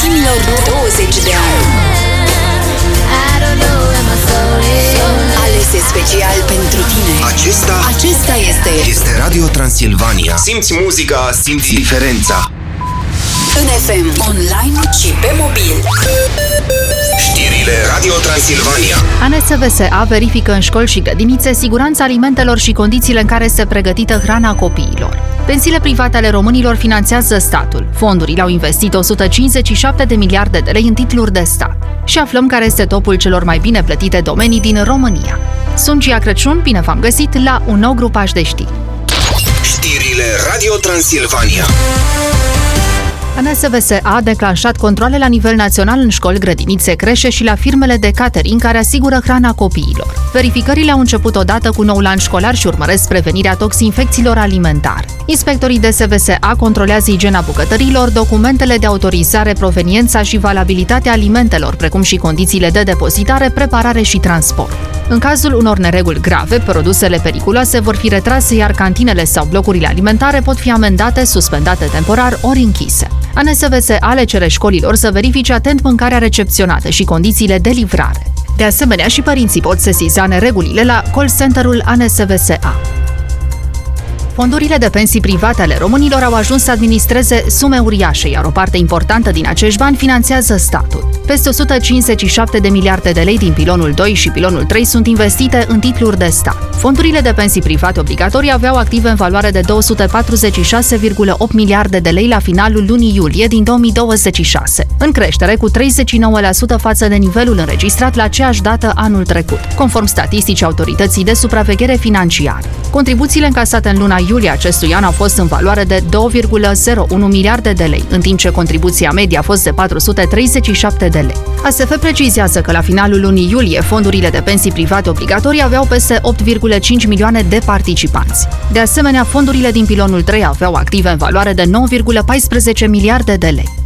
ultimilor 20 de ani. Alese special pentru tine. Acesta este Radio Transilvania. Simți muzica, simți diferența. în FM, online și pe mobil. Știrile Radio Transilvania. ANSVSA verifică în școli și grădinițe siguranța alimentelor și condițiile în care este pregătită hrana copiilor. Pensiile private ale românilor finanțează statul. Fondurile au investit 157 de miliarde de lei în titluri de stat. Și aflăm care este topul celor mai bine plătite domenii din România. Sunt Gia Crăciun, bine v-am găsit la un nou grupaj de știri. Știrile Radio Transilvania. ANSVSA a declanșat controale la nivel național în școli, grădinițe, creșe și la firmele de catering care asigură hrana copiilor. Verificările au început odată cu noul an școlar și urmăresc prevenirea toxinfecțiilor alimentare. Inspectorii DSVSA controlează igiena bucătăriilor, documentele de autorizare, proveniența și valabilitatea alimentelor, precum și condițiile de depozitare, preparare și transport. În cazul unor nereguli grave, produsele periculoase vor fi retrase, iar cantinele sau blocurile alimentare pot fi amendate, suspendate temporar ori închise. ANSVSA le cere școlilor să verifice atent mâncarea recepționată și condițiile de livrare. De asemenea, și părinții pot sesiza neregulile la call center-ul ANSVSA. Fondurile de pensii private ale românilor au ajuns să administreze sume uriașe, iar o parte importantă din acești bani finanțează statul. Peste 157 de miliarde de lei din pilonul 2 și pilonul 3 sunt investite în titluri de stat. Fondurile de pensii private obligatorii aveau active în valoare de 246,8 miliarde de lei la finalul lunii iulie din 2026, în creștere cu 39% față de nivelul înregistrat la aceeași dată anul trecut, conform statisticii Autorității de Supraveghere Financiară. Contribuțiile încasate în luna iulie acestui an au fost în valoare de 2,01 miliarde de lei, în timp ce contribuția medie a fost de 437 de lei. ASF precizează că la finalul lunii iulie fondurile de pensii private obligatorii aveau peste 8,5 milioane de participanți. De asemenea, fondurile din pilonul 3 aveau active în valoare de 9,14 miliarde de lei.